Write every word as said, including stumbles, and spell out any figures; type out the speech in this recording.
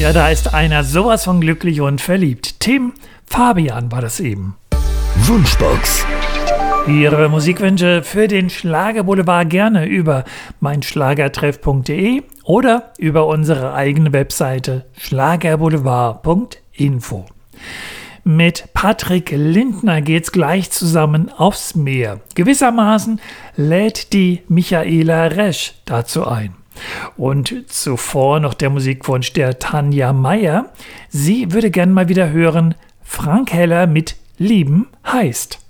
Ja, da ist einer sowas von glücklich und verliebt. Tim Fabian war das eben. Wunschbox. Ihre Musikwünsche für den Schlagerboulevard gerne über meinschlagertreff punkt de oder über unsere eigene Webseite schlagerboulevard punkt info. Mit Patrick Lindner geht's gleich zusammen aufs Meer. Gewissermaßen lädt die Michaela Resch dazu ein. Und zuvor noch der Musikwunsch der Tanja Meyer. Sie würde gern mal wieder hören, Frank Heller mit Lieben heißt.